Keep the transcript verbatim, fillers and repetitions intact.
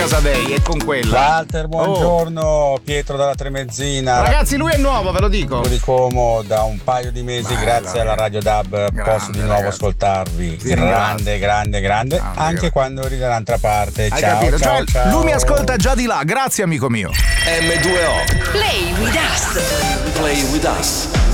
Casadei e con quella. Walter, buongiorno, oh. Pietro dalla Tremezzina. Ragazzi, lui è nuovo, ve lo dico. Di Como da un paio di mesi, Bella, grazie alla Radio Dub, grande, posso di nuovo ragazzi. ascoltarvi. Sì, grande, grande, grande, grande, anche grande. Quando eri dall'altra parte. Hai ciao, capito? Ciao, cioè, ciao. Lui mi ascolta già di là, grazie amico mio. M due O Play with us. Play with us.